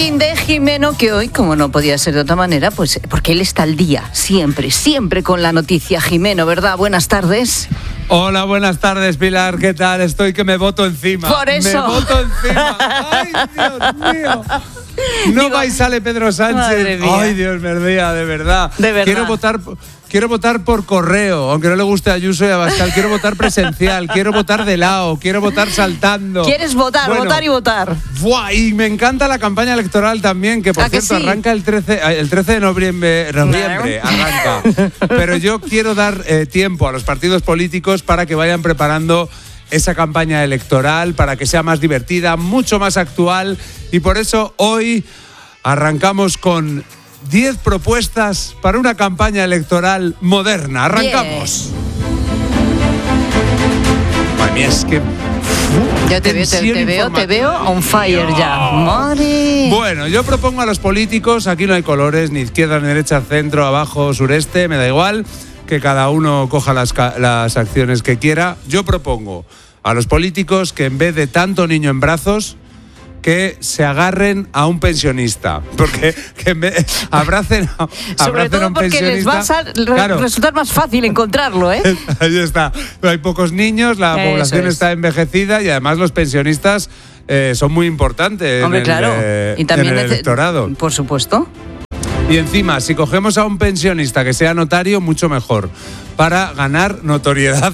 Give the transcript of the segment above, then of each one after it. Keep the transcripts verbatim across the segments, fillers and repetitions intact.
ranking de Jimeno, que hoy, como no podía ser de otra manera, pues porque él está al día, siempre, siempre con la noticia. Jimeno, ¿verdad? Buenas tardes. Hola, buenas tardes, Pilar. ¿Qué tal? Estoy que me boto encima. Por eso. Me boto encima. ¡Ay, Dios mío! No Digo, va y sale Pedro Sánchez. Madre mía. Ay, Dios mío, de verdad. De verdad. Quiero votar, quiero votar por correo, aunque no le guste a Ayuso y a Abascal. Quiero votar presencial, quiero votar de lado, quiero votar saltando. ¿Quieres votar, Bueno, votar y votar? ¡Buah! Y me encanta la campaña electoral también, que por ¿A que cierto sí? arranca el trece, el trece de noviembre, noviembre arranca. Pero yo quiero dar eh, tiempo a los partidos políticos para que vayan preparando esa campaña electoral, para que sea más divertida, mucho más actual, y por eso hoy arrancamos con diez propuestas para una campaña electoral moderna. Arrancamos. Madre mía, es que Yo te veo, te, te veo, te veo on fire ya. Madre. Bueno, yo propongo a los políticos, aquí no hay colores, ni izquierda, ni derecha, centro, abajo, sureste, me da igual, que cada uno coja las, las acciones que quiera. Yo propongo a los políticos que en vez de tanto niño en brazos, que se agarren a un pensionista, porque que en vez, abracen, a, Sobre abracen todo a un porque les pensionista. va a sal- re- Claro. resultar más fácil encontrarlo, ¿eh? Ahí está. Hay pocos niños, la Eso población es. está envejecida y además los pensionistas eh, son muy importantes Hombre, en, claro. el, eh, Y también en el nece- electorado. Por supuesto. Y encima, si cogemos a un pensionista que sea notario, mucho mejor, para ganar notoriedad.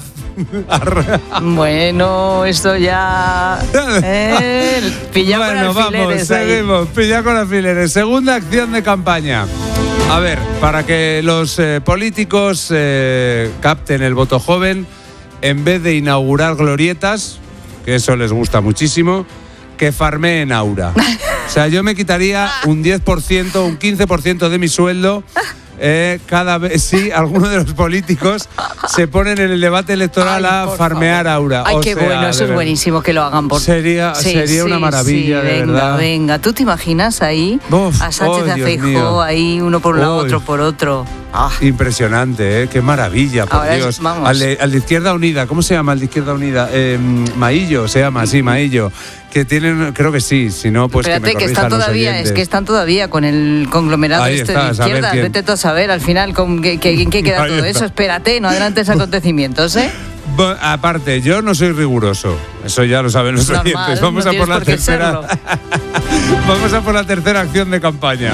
Bueno, esto ya. Eh, pilla Bueno, con alfileres vamos, ahí. seguimos. Pilla con alfileres. Segunda acción de campaña. A ver, para que los eh, políticos eh, capten el voto joven, en vez de inaugurar glorietas, que eso les gusta muchísimo, que farmeen Aura. O sea, yo me quitaría un diez por ciento, un quince por ciento de mi sueldo eh, cada vez, sí, algunos de los políticos se ponen en el debate electoral Ay, a por farmear favor. Aura. Ay, O qué sea, bueno, de eso es verdad. buenísimo que lo hagan por. Sería- sería una maravilla, de venga, verdad. Venga, ¿tú te imaginas ahí Uf, a Sánchez oh, y a Dios Feijóo, mío. ahí uno por un lado, Uy. otro por otro? Ah, Impresionante, ¿eh? Qué maravilla, por Ahora es- Dios. vamos. Al de, al de Izquierda Unida, ¿cómo se llama el de Izquierda Unida? Eh, Maillo, se llama, sí, Maillo. Que tienen, creo que sí, si no, pues espérate, que que, me están corrijan los todavía, es oyentes. que están todavía con el conglomerado Ahí este está, de a saber izquierdas. quién. Vete tú a saber al final con qué, qué- en qué queda Ahí todo está. eso. Espérate, no adelantes acontecimientos, ¿eh? Bo- Aparte, yo no soy riguroso, eso ya lo saben los Normal, oyentes. Vamos no a por tienes la por qué tercera. serlo. Vamos a por la tercera acción de campaña.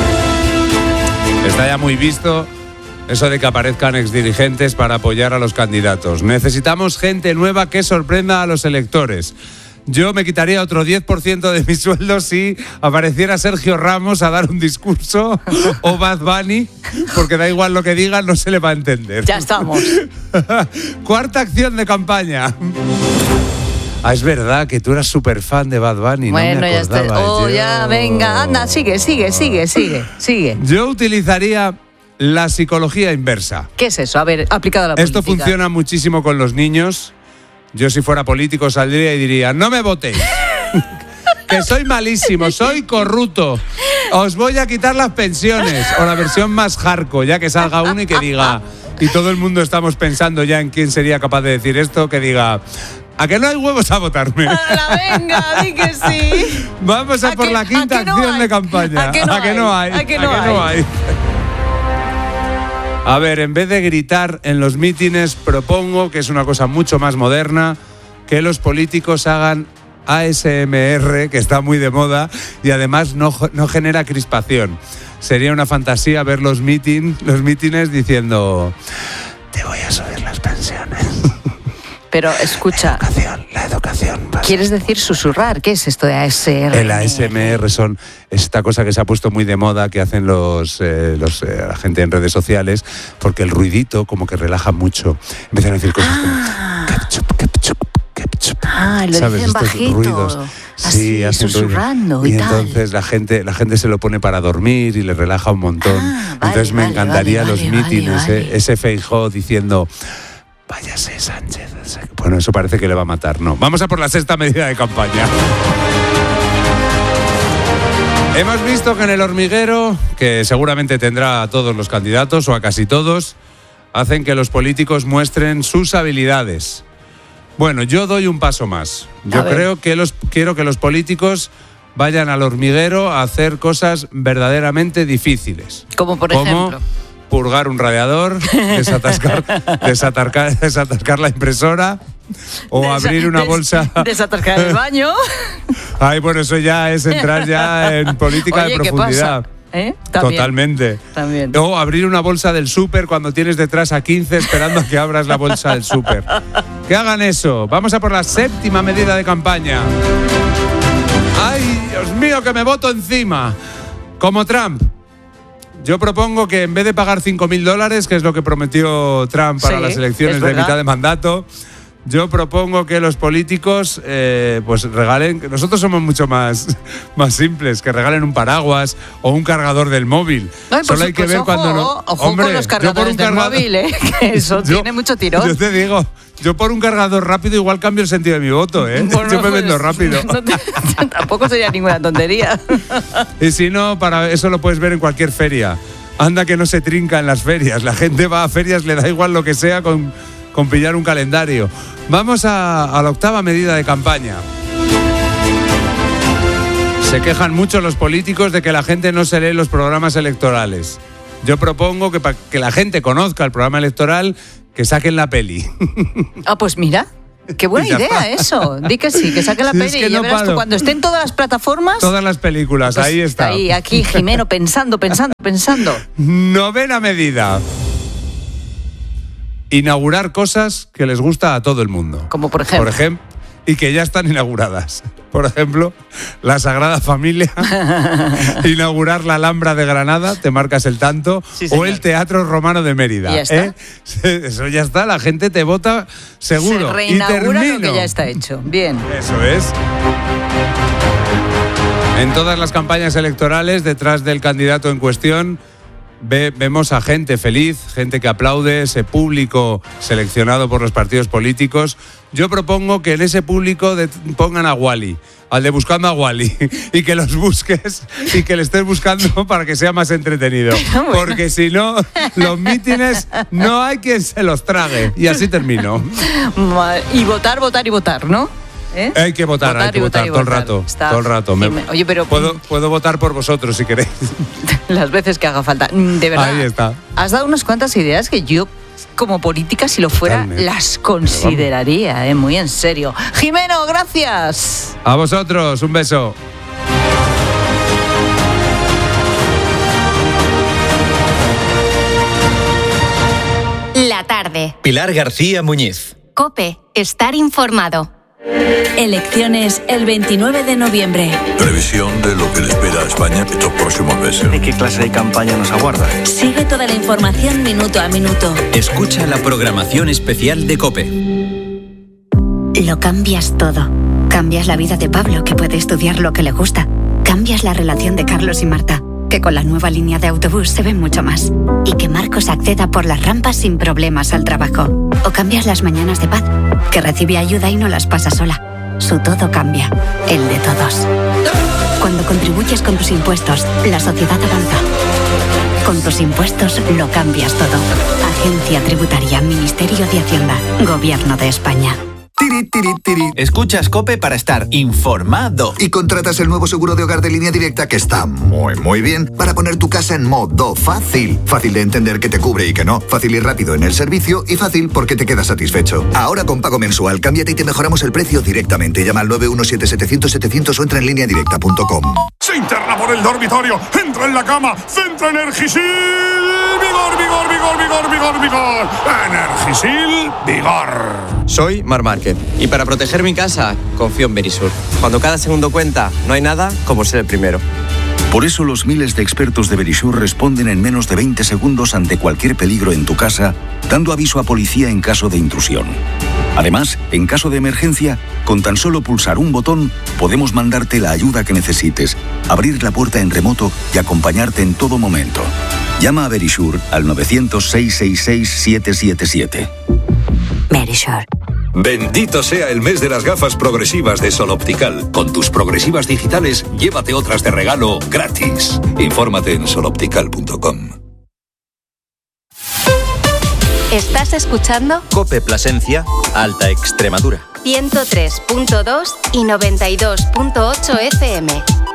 Está ya muy visto eso de que aparezcan exdirigentes para apoyar a los candidatos. Necesitamos gente nueva que sorprenda a los electores. Yo me quitaría otro diez por ciento de mi sueldo si apareciera Sergio Ramos a dar un discurso o Bad Bunny, porque da igual lo que digan, no se le va a entender. Ya estamos. Cuarta acción de campaña. Ah, es verdad que tú eras súper fan de Bad Bunny. Bueno, no me ya está. acordaba Oh, yo. ya, venga, anda, sigue, sigue, sigue, sigue, sigue. Yo utilizaría la psicología inversa. ¿Qué es eso? A ver, aplicado a la Esto política. funciona muchísimo con los niños. Yo si fuera político saldría y diría, no me votéis, que soy malísimo, soy corrupto, os voy a quitar las pensiones. O la versión más hardcore, ya que salga uno y que diga, y todo el mundo estamos pensando ya en quién sería capaz de decir esto, que diga, ¿a que no hay huevos a votarme? ¡Hala, venga, di que sí! Vamos a, ¿A por que- la a quinta que no acción hay? de campaña. ¿A que no hay? hay? ¿A que no hay? A ver, en vez de gritar en los mítines, propongo, que es una cosa mucho más moderna, que los políticos hagan A S M R, que está muy de moda y además no, no genera crispación. Sería una fantasía ver los, mitin, los mítines diciendo, te voy a subir las pensiones. Pero escucha, La educación, la educación. va a ser ¿quieres decir susurrar? ¿Qué es esto de A S M R? El A S M R son esta cosa que se ha puesto muy de moda, que hacen los, eh, los eh, la gente en redes sociales, porque el ruidito como que relaja mucho. Empiezan a decir cosas Ah. como ketchup, ketchup, ketchup. Ah, lo ¿Sabes? dicen Estos bajito. ruidos. Así, Sí, hacen ruido. susurrando y, Y tal. entonces la gente, la gente se lo pone para dormir y le relaja un montón. Ah, vale, entonces me vale, encantaría vale, los vale, mítines, vale, eh, vale. ese Feijóo diciendo, váyase Sánchez. Bueno, eso parece que le va a matar. No, vamos a por la sexta medida de campaña. Hemos visto que en El Hormiguero, que seguramente tendrá a todos los candidatos o a casi todos, hacen que los políticos muestren sus habilidades. Bueno, yo doy un paso más. Yo A ver. creo que los quiero que los políticos vayan al hormiguero a hacer cosas verdaderamente difíciles. Como por Como ejemplo... purgar un radiador, desatascar, desatascar, desatascar la impresora o Desa- abrir una des- bolsa. Desatascar el baño. Ay, bueno, eso ya es entrar ya en política Oye, de ¿qué profundidad. pasa? ¿Eh? También. Totalmente. También. O abrir una bolsa del súper cuando tienes detrás a quince esperando a que abras la bolsa del súper. Que hagan eso. Vamos a por la séptima medida de campaña. ¡Ay, Dios mío, que me voto encima! Como Trump. Yo propongo que en vez de pagar cinco mil dólares, que es lo que prometió Trump para Sí, las elecciones es de verdad. mitad de mandato, yo propongo que los políticos eh, pues regalen, nosotros somos mucho más, más simples, que regalen un paraguas o un cargador del móvil. Ay, Solo pues, hay que pues ver ojo, cuando no. Ojo Hombre, con los yo por cargadores un del cargador- móvil, ¿eh? Que eso Yo- tiene mucho tirón. Yo te digo, yo por un cargador rápido igual cambio el sentido de mi voto, ¿eh? Bueno, yo me pues, vendo rápido. no te- tampoco sería ninguna tontería. Y si no, para eso lo puedes ver en cualquier feria. Anda que no se trinca en las ferias. La gente va a ferias, le da igual lo que sea con, con pillar un calendario. Vamos a, a la octava medida de campaña. Se quejan mucho los políticos de que la gente no se lee los programas electorales. Yo propongo que para que la gente conozca el programa electoral, que saquen la peli. Ah, pues mira. Qué buena Y ya idea está. eso. Di que sí, que saque la Sí, peli es que y ya no verás tú paro. cuando estén todas las plataformas. Todas las películas, pues, ahí está. Ahí, aquí, Jimeno, pensando, pensando, pensando. Novena medida. Inaugurar cosas que les gusta a todo el mundo. Como por ejemplo. Por ejemplo, y que ya están inauguradas. Por ejemplo, la Sagrada Familia, inaugurar la Alhambra de Granada, te marcas el tanto, Sí, o señor. el Teatro Romano de Mérida. Y ya está. ¿eh? Eso ya está, la gente te vota seguro. Se reinaugura y lo que termino. ya está hecho. Bien. Eso es. En todas las campañas electorales, detrás del candidato en cuestión, ve- vemos a gente feliz, gente que aplaude, ese público seleccionado por los partidos políticos. Yo propongo que en ese público de- pongan a Wally, al de Buscando a Wally, y que los busques y que le estés buscando para que sea más entretenido. Bueno. Porque si no, los mítines no hay quien se los trague. Y así termino. Ma- Y votar, votar y votar, ¿no? ¿Eh? Hay que votar, hay Votar que y votar, votar y todo el votar. rato. Está- Todo el rato. Me- Jimé- Oye, pero- puedo, puedo votar por vosotros si queréis. Las veces que haga falta. De verdad. Ahí está. Has dado unas cuantas ideas que yo, como política, si lo fuera, Totalmente. las consideraría, ¿eh? Muy en serio. Jimeno, gracias. A vosotros, un beso. La tarde. Pilar García Muñiz. COPE. Estar informado. Elecciones el veintinueve de noviembre. Previsión de lo que le espera a España estos próximos meses. ¿De qué clase de campaña nos aguarda? Sigue toda la información minuto a minuto. Escucha la programación especial de COPE. Lo cambias todo. Cambias la vida de Pablo, que puede estudiar lo que le gusta. Cambias la relación de Carlos y Marta, que con la nueva línea de autobús se ven mucho más. Y que Marcos acceda por las rampas sin problemas al trabajo. O cambias las mañanas de Paz, que recibe ayuda y no las pasa sola. Su todo cambia, el de todos. Cuando contribuyes con tus impuestos, la sociedad avanza. Con tus impuestos lo cambias todo. Agencia Tributaria, Ministerio de Hacienda, Gobierno de España. Tiri, tiri, tiri. Escuchas COPE para estar informado. Y contratas el nuevo seguro de hogar de Línea Directa, que está muy, muy bien, para poner tu casa en modo fácil. Fácil de entender que te cubre y que no. Fácil y rápido en el servicio y fácil porque te quedas satisfecho. Ahora con pago mensual, cámbiate y te mejoramos el precio directamente. Llama al nueve uno siete setecientos setecientos o entra en línea directa punto com. Se interna por el dormitorio, entra en la cama, centra Energisil, vigor, vigor, vigor, vigor, vigor, vigor. Energisil, vigor. Soy Mar Márquez y para proteger mi casa confío en Verisur. Cuando cada segundo cuenta, no hay nada como ser el primero. Por eso los miles de expertos de Verisur responden en menos de veinte segundos ante cualquier peligro en tu casa, dando aviso a policía en caso de intrusión. Además, en caso de emergencia, con tan solo pulsar un botón, podemos mandarte la ayuda que necesites, abrir la puerta en remoto y acompañarte en todo momento. Llama a Verisur al novecientos, seiscientos sesenta y seis, siete siete siete. Verisur. Bendito sea el mes de las gafas progresivas de Sol Optical. Con tus progresivas digitales, llévate otras de regalo gratis. Infórmate en sol optical punto com. ¿Estás escuchando? COPE Plasencia, Alta Extremadura. ciento tres punto dos y noventa y dos punto ocho F M.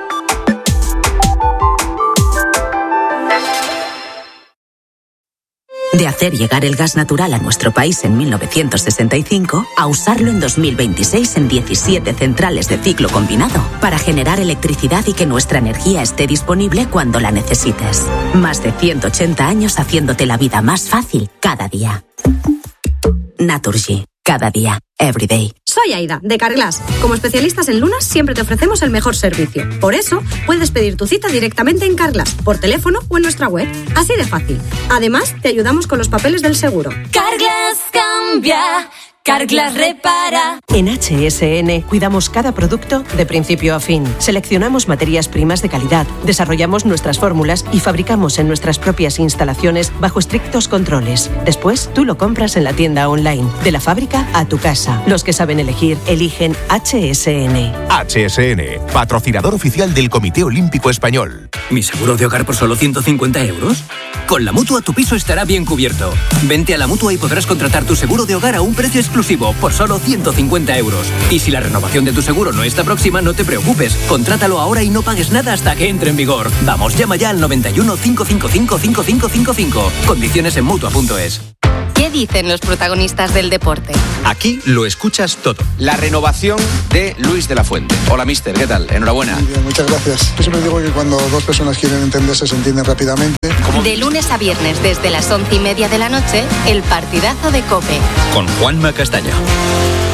De hacer llegar el gas natural a nuestro país en mil novecientos sesenta y cinco a usarlo en dos mil veintiséis en diecisiete centrales de ciclo combinado para generar electricidad y que nuestra energía esté disponible cuando la necesites. Más de ciento ochenta años haciéndote la vida más fácil cada día. Naturgy. Cada día. Every day. Soy Aida, de Carglass. Como especialistas en lunas, siempre te ofrecemos el mejor servicio. Por eso, puedes pedir tu cita directamente en Carglass, por teléfono o en nuestra web. Así de fácil. Además, te ayudamos con los papeles del seguro. Carglass cambia. Carglass repara. En H S N cuidamos cada producto de principio a fin. Seleccionamos materias primas de calidad, desarrollamos nuestras fórmulas y fabricamos en nuestras propias instalaciones bajo estrictos controles. Después, tú lo compras en la tienda online, de la fábrica a tu casa. Los que saben elegir, eligen H S N. H S N, patrocinador oficial del Comité Olímpico Español. ¿Mi seguro de hogar por solo ciento cincuenta euros? Con la Mutua tu piso estará bien cubierto. Vente a la Mutua y podrás contratar tu seguro de hogar a un precio exclusivo por solo ciento cincuenta euros. Y si la renovación de tu seguro no está próxima, no te preocupes. Contrátalo ahora y no pagues nada hasta que entre en vigor. Vamos, llama ya al noventa y uno, cinco cinco cinco, cinco cinco cinco cinco. Condiciones en Mutua punto es. ¿Qué dicen los protagonistas del deporte? Aquí lo escuchas todo. La renovación de Luis de la Fuente. Hola, mister, ¿qué tal? Enhorabuena. Muy bien, muchas gracias. Yo siempre digo que cuando dos personas quieren entenderse, se entienden rápidamente. De lunes a viernes, desde las once y media de la noche, el partidazo de COPE. Con Juanma Castaño.